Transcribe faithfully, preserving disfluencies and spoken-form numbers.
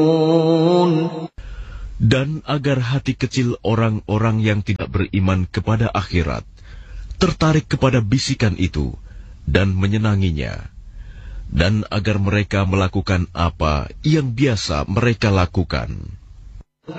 Dan agar hati kecil orang-orang yang tidak beriman kepada akhirat tertarik kepada bisikan itu dan menyenanginya, dan agar mereka melakukan apa yang biasa mereka lakukan.